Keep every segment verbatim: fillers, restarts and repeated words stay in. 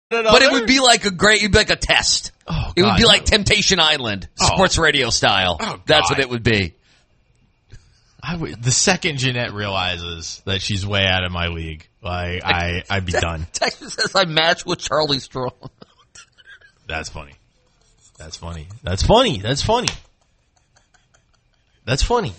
But it would be like a great, it'd be like a test. Oh, it would God, be no. like Temptation Island, sports oh. radio style. Oh, That's God. what it would be. I would, the second Jeanette realizes that she's way out of my league, like I, I'd be done. Texas says I match with Charlie Strong. That's funny. That's funny. That's funny. That's funny. That's funny.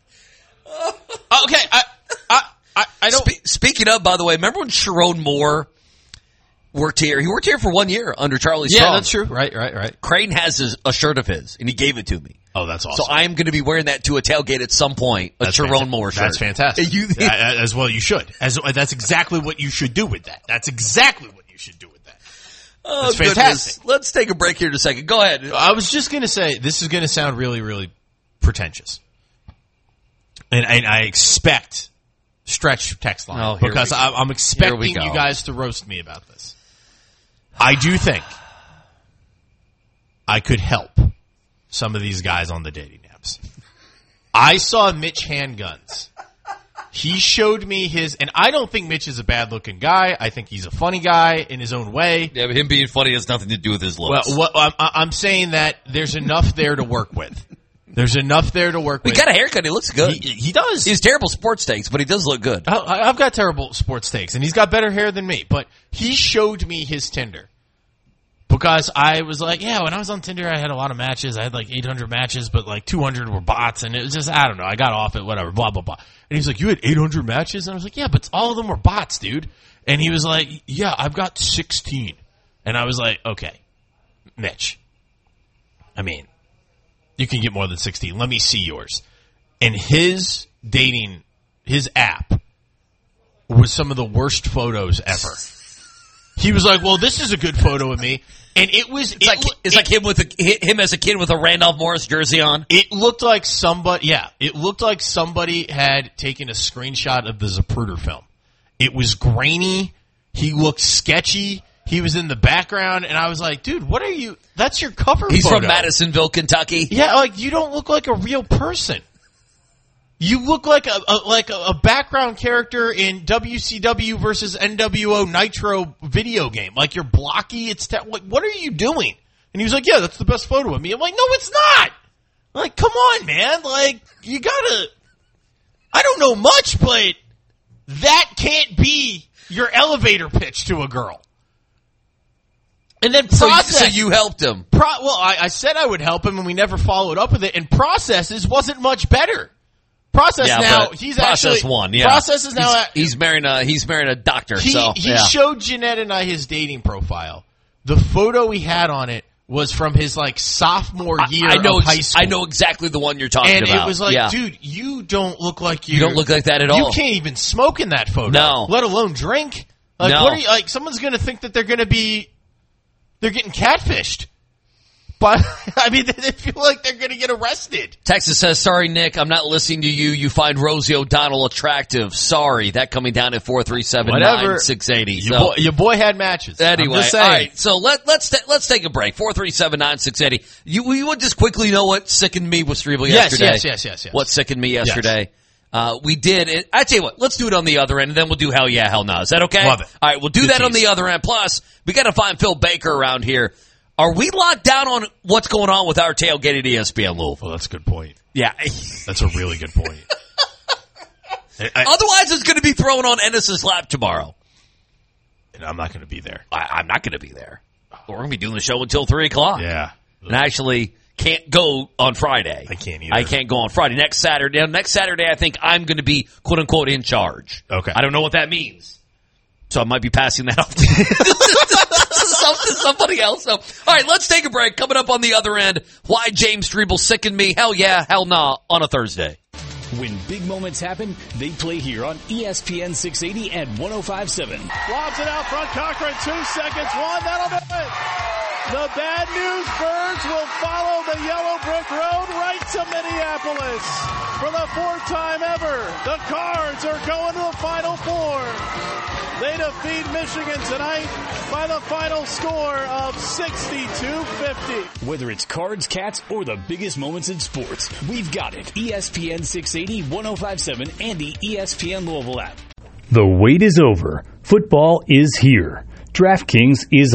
Okay, I, I, I, I don't. Spe- speaking of, by the way, remember when Sharon Moore worked here? He worked here for one year under Charlie Strong. Yeah, that's true. Right, right, right. Creighton has his, a shirt of his, and he gave it to me. Oh, that's awesome. So I am going to be wearing that to a tailgate at some point. A That's Sharon fanta- Moore shirt. That's fantastic. You, yeah, as well, you should. As that's exactly what you should do with that. That's exactly what you should do with that. oh, That's fantastic. Goodness. Let's take a break here in a second. Go ahead. I was just going to say this is going to sound really, really pretentious, and, and I expect stretch text line Oh, here because we- I, I'm expecting Here we go. you guys to roast me about this. I do think I could help some of these guys on the dating apps. I saw Mitch Handguns. He showed me his, and I don't think Mitch is a bad-looking guy. I think he's a funny guy in his own way. Yeah, but him being funny has nothing to do with his Well, looks. what, I'm, I'm saying that there's enough there to work with. There's enough there to work he with. got a haircut. He looks good. He, he does. He has terrible sports takes, but he does look good. I, I've got terrible sports takes, and he's got better hair than me. But he showed me his Tinder. Because I was like, yeah, when I was on Tinder, I had a lot of matches. I had like eight hundred matches, but like two hundred were bots. And it was just, I don't know. I got off it, whatever, blah, blah, blah. And he's like, you had eight hundred matches? And I was like, yeah, but all of them were bots, dude. And he was like, yeah, I've got sixteen. And I was like, okay, Mitch. I mean, you can get more than sixteen. Let me see yours. And his dating, his app was some of the worst photos ever. He was like, well, this is a good photo of me. And it was, It's it, like it's it, like him with a, him as a kid with a Randolph Morris jersey on. It looked like somebody, yeah, it looked like somebody had taken a screenshot of the Zapruder film. It was grainy. He looked sketchy. He was in the background, and I was like, dude, what are you, that's your cover He's photo. from Madisonville, Kentucky. Yeah, like, you don't look like a real person. You look like a, a like a, a background character in W C W versus N W O Nitro video game. Like, you're blocky. It's te- like, what are you doing? And he was like, yeah, that's the best photo of me. I'm like, no, it's not. I'm like, come on, man. Like, you gotta, I don't know much, but that can't be your elevator pitch to a girl. And then So, process. so you helped him. Pro- well, I, I said I would help him, and we never followed up with it. And processes wasn't much better. Process Yeah, now, but he's process actually one. Yeah, Process is now. He's, at, he's marrying a he's marrying a doctor. he so he yeah. showed Jeanette and I his dating profile. The photo he had on it was from his like sophomore year I, I know of high school. I know exactly the one you're talking and about. it was like, yeah. dude, you don't look like you. You don't look like that at You all. can't even smoke in that photo. No. Let alone drink. Like, No. what are you, like, someone's gonna think that they're gonna be, they're getting catfished. But, I mean, they feel like they're gonna get arrested. Texas says, sorry, Nick, I'm not listening to you. You find Rosie O'Donnell attractive. Sorry. That coming down at four three seven nine six eight zero. Your, So, boy, your boy had matches. anyway, I'm just all saying. right. So let, let's ta- let's take a break. four three seven nine six eight zero. You, you would just quickly know what sickened me with Strebel Yes, yesterday. yes, yes, yes, yes. What sickened me yesterday. Uh, we did it. I tell you what, let's do it on the other end, and then we'll do hell yeah, hell no. Is that okay? Love it. All right, we'll do Good that on tease. the other end. Plus, we got to find Phil Baker around here. Are we locked down on what's going on with our tailgate at E S P N Louisville? Well, that's a good point. Yeah. That's a really good point. I, I, Otherwise, it's going to be thrown on Ennis's lap tomorrow. and I'm not going to be there. I, I'm not going to be there. We're going to be doing the show until three o'clock. Yeah. And I actually can't go on Friday. I can't either. I can't go on Friday. Next Saturday, next Saturday, I think I'm going to be quote unquote in charge. Okay. I don't know what that means, so I might be passing that off to, to somebody else. So, all right, let's take a break. Coming up on the other end, why James Strebel sickened me? Hell yeah, hell nah on a Thursday. When big moments happen, they play here on E S P N six eighty and one oh five point seven. Lobs it out front. Cochran, two seconds. One, that'll do it. The Bad News Birds will follow the Yellow Brick Road right to Minneapolis. For the fourth time ever, the Cards are going to the Final Four. They defeat Michigan tonight by the final score of sixty-two fifty. Whether it's Cards, Cats, or the biggest moments in sports, we've got it. E S P N six eighty, one oh five point seven, and the E S P N Louisville app. The wait is over. Football is here. DraftKings is